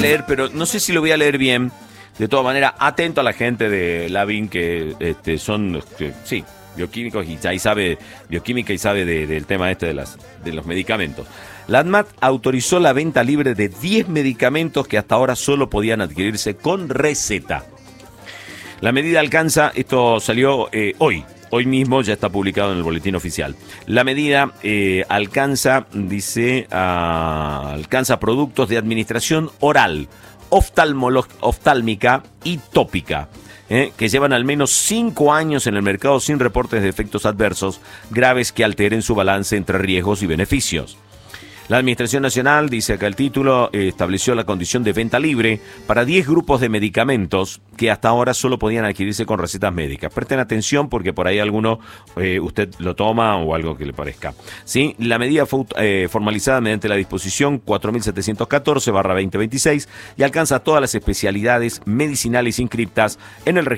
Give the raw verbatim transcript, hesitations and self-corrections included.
leer, pero no sé si lo voy a leer bien. De todas maneras, atento a la gente de Labin, que este, son, que, sí, bioquímicos y ahí sabe, bioquímica y sabe de, del tema este de, las, de los medicamentos. La ANMAT autorizó la venta libre de diez medicamentos que hasta ahora solo podían adquirirse con receta. La medida alcanza, esto salió eh, hoy, hoy mismo ya está publicado en el boletín oficial. La medida eh, alcanza, dice, uh, alcanza productos de administración oral, oftálmica y tópica, eh, que llevan al menos cinco años en el mercado sin reportes de efectos adversos graves que alteren su balance entre riesgos y beneficios. La Administración Nacional, dice acá el título, eh, estableció la condición de venta libre para diez grupos de medicamentos que hasta ahora solo podían adquirirse con recetas médicas. Presten atención porque por ahí alguno eh, usted lo toma o algo que le parezca. ¿Sí? La medida fue eh, formalizada mediante la disposición cuatro mil setecientos catorce barra veinte veintiséis y alcanza todas las especialidades medicinales inscriptas en el registro